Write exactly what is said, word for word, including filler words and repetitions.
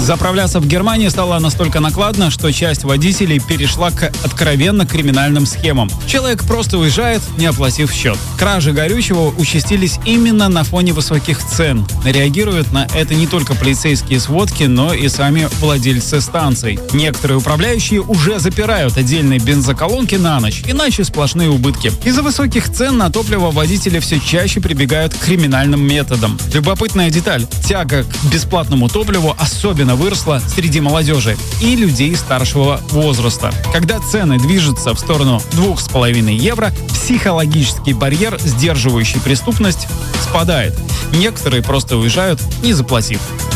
Заправляться в Германии стало настолько накладно, что часть водителей перешла к откровенно криминальным схемам. Человек просто уезжает, не оплатив счет. Кражи горючего участились именно на фоне высоких цен. Реагируют на это не только полицейские сводки, но и сами владельцы станций. Некоторые управляющие уже запирают отдельные бензоколонки на ночь, иначе сплошные убытки. Из-за высоких цен на топливо водители все чаще прибегают к криминальным методам. Любопытная деталь: тяга к бесплатному топливу особенно выросла среди молодежи и людей старшего возраста. Когда цены движутся в сторону двух с половиной евро, психологический барьер, сдерживающий преступность, спадает. Некоторые просто уезжают, не заплатив.